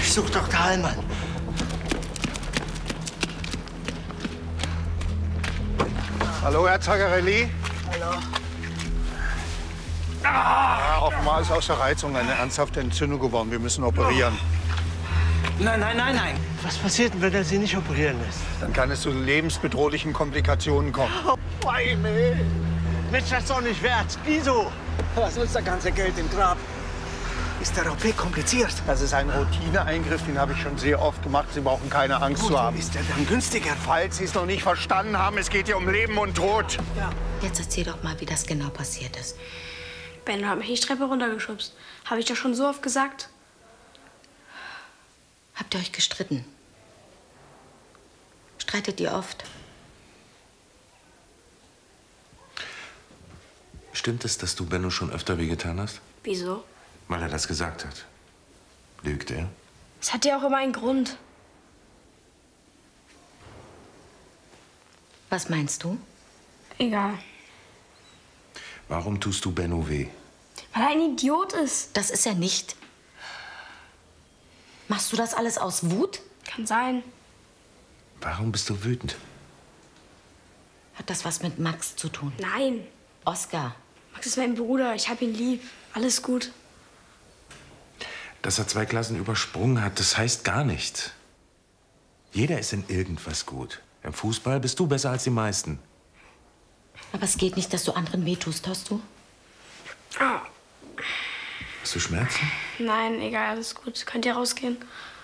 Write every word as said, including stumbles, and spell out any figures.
Ich suche Doktor Hallmann. Hallo, Herr Zagarelli. Hallo. Ah, offenbar ist aus der Reizung eine ernsthafte Entzündung geworden. Wir müssen operieren. Nein, nein, nein, nein. Was passiert denn, wenn er Sie nicht operieren lässt? Dann kann es zu lebensbedrohlichen Komplikationen kommen. Oh, Weine. Mensch, das ist doch nicht wert. Wieso? Was nutzt das ganze Geld im Grab? Ist der O P kompliziert? Das ist ein Routineeingriff, den habe ich schon sehr oft gemacht. Sie brauchen keine Angst Gut, zu haben. ist der dann günstiger? Falls Sie es noch nicht verstanden haben, es geht hier um Leben und Tod. Ja. Jetzt erzähl doch mal, wie das genau passiert ist. Benno hat mich die Treppe runtergeschubst. Habe ich doch schon so oft gesagt. Habt ihr euch gestritten? Streitet ihr oft? Stimmt es, dass du Benno schon öfter wehgetan hast? Wieso? Weil er das gesagt hat. Lügt er? Es hat ja auch immer einen Grund. Was meinst du? Egal. Warum tust du Benno weh? Weil er ein Idiot ist. Das ist er nicht. Machst du das alles aus Wut? Kann sein. Warum bist du wütend? Hat das was mit Max zu tun? Nein. Oskar. Max ist mein Bruder. Ich hab ihn lieb. Alles gut. Dass er zwei Klassen übersprungen hat, das heißt gar nichts. Jeder ist in irgendwas gut. Im Fußball bist du besser als die meisten. Aber es geht nicht, dass du anderen wehtust, hörst du? Ah. Hast du Schmerzen? Nein, egal, alles gut. Könnt ihr rausgehen?